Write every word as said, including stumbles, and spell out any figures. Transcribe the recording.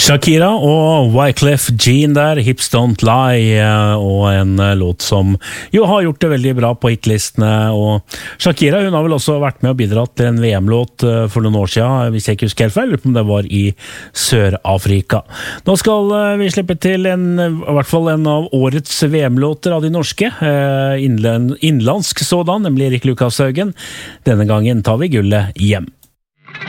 Shakira og Wyclef Jean der, Hips Don't Lie, og en låt som jo har gjort det veldig bra på hitlistene. Og Shakira, hun har vel også vært med og bidratt til en V M-låt for noen år siden, hvis jeg ikke husker helt feil, eller om det var i Sør-Afrika. Nå skal vi slippe til en, i hvert fall en av årets V M-låter av de norske, innland, innlandsk sådan, nemlig Erik Lukas Haugen. Denne gangen tar vi gullet hjem.